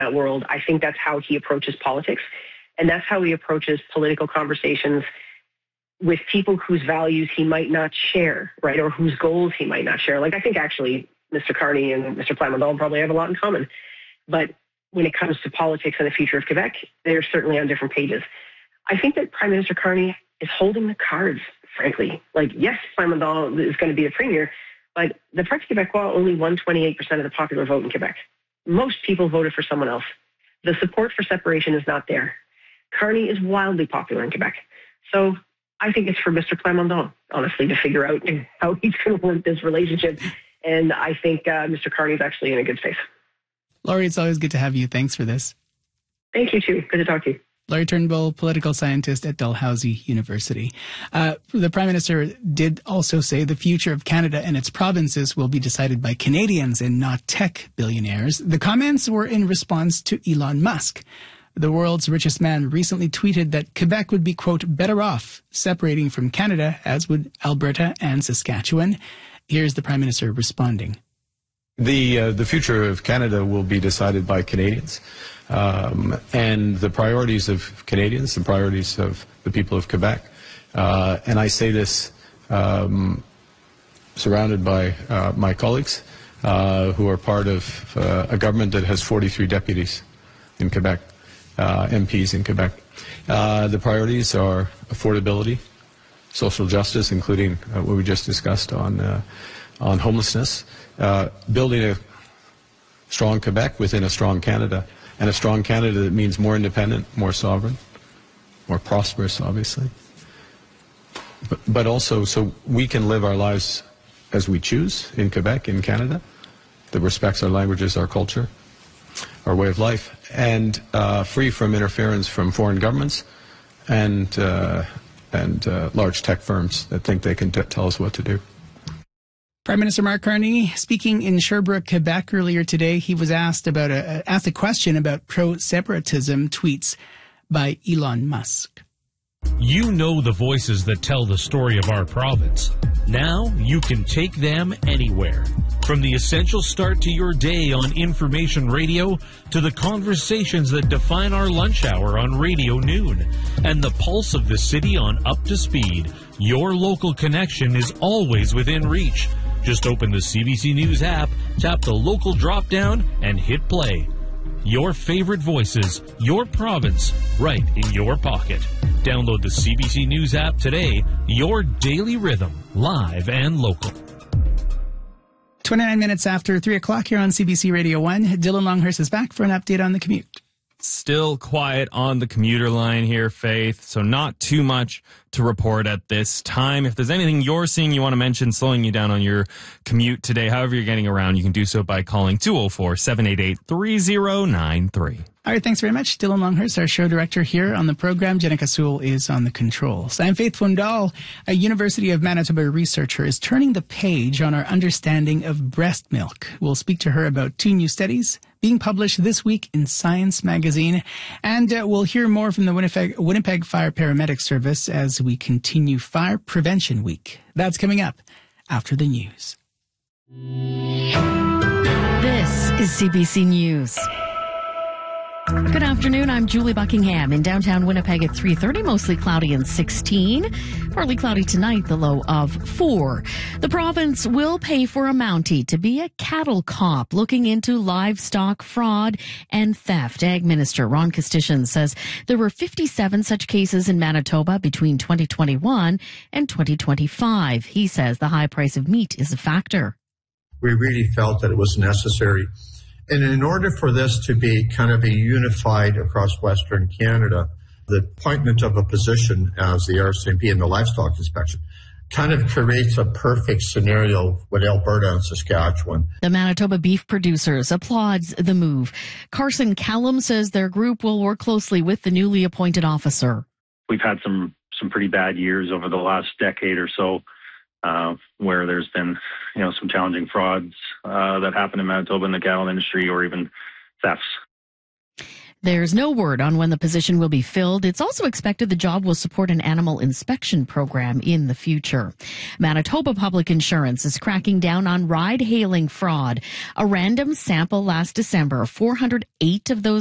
that world. I think that's how he approaches politics, and that's how he approaches political conversations with people whose values he might not share, right, or whose goals he might not share. Like, I think actually Mr. Carney and Mr. Plamondon probably have a lot in common. But when it comes to politics and the future of Quebec, they're certainly on different pages. I think that Prime Minister Carney is holding the cards, frankly. Like, yes, Plamondon is going to be the premier, but the Parti Québécois only won 28% of the popular vote in Quebec. Most people voted for someone else. The support for separation is not there. Carney is wildly popular in Quebec. So I think it's for Mr. Plamondon, honestly, to figure out how he's going to work this relationship. And I think Mr. Carney is actually in a good space. Laurie, it's always good to have you. Thanks for this. Thank you, too. Good to talk to you. Laurie Turnbull, political scientist at Dalhousie University. The Prime Minister did also say the future of Canada and its provinces will be decided by Canadians and not tech billionaires. The comments were in response to Elon Musk. The world's richest man recently tweeted that Quebec would be, quote, better off separating from Canada, as would Alberta and Saskatchewan. Here's the Prime Minister responding. The future of Canada will be decided by Canadians. And the priorities of Canadians, the priorities of the people of Quebec. And I say this surrounded by my colleagues who are part of a government that has 43 deputies in Quebec. MPs in Quebec. The priorities are affordability, social justice, including what we just discussed on homelessness, building a strong Quebec within a strong Canada, and a strong Canada that means more independent, more sovereign, more prosperous, obviously, but also so we can live our lives as we choose in Quebec, in Canada, that respects our languages, our culture, our way of life, and free from interference from foreign governments and large tech firms that think they can tell us what to do. Prime Minister Mark Carney speaking in Sherbrooke, Quebec earlier today. He was asked a question about pro-separatism tweets by Elon Musk. You know the voices that tell the story of our province. Now you can take them anywhere. From the essential start to your day on Information Radio to the conversations that define our lunch hour on Radio Noon and the pulse of the city on Up to Speed, your local connection is always within reach. Just open the CBC News app, tap the local drop-down, and hit play. Your favorite voices, your province, right in your pocket. Download the CBC News app today, your daily rhythm, live and local. 29 minutes after 3 o'clock here on CBC Radio 1, Dylan Longhurst is back for an update on the commute. Still quiet on the commuter line here, Faith, so not too much to report at this time. If there's anything you're seeing you want to mention slowing you down on your commute today, however you're getting around, you can do so by calling 204-788-3093. All right, thanks very much. Dylan Longhurst, our show director here on the program. Jenica Sewell is on the controls. I'm Faith Fundal. A University of Manitoba researcher is turning the page on our understanding of breast milk. We'll speak to her about 2 new studies being published this week in Science magazine. And we'll hear more from the Winnipeg Fire Paramedic Service as we continue Fire Prevention Week. That's coming up after the news. This is CBC News. Good afternoon. I'm Julie Buckingham in downtown Winnipeg at 3:30. Mostly cloudy and 16. Partly cloudy tonight, the low of 4. The province will pay for a Mountie to be a cattle cop looking into livestock fraud and theft. Ag Minister Ron Kostyshin says there were 57 such cases in Manitoba between 2021 and 2025. He says the high price of meat is a factor. We really felt that it was necessary. And in order for this to be kind of a unified across Western Canada, the appointment of a position as the RCMP in the livestock inspection kind of creates a perfect scenario with Alberta and Saskatchewan. The Manitoba beef producers applauds the move. Carson Callum says their group will work closely with the newly appointed officer. We've had some pretty bad years over the last decade or so, where there's been, some challenging frauds that happen in Manitoba in the cattle industry or even thefts. There's no word on when the position will be filled. It's also expected the job will support an animal inspection program in the future. Manitoba Public Insurance is cracking down on ride-hailing fraud. A random sample last December, 408 of those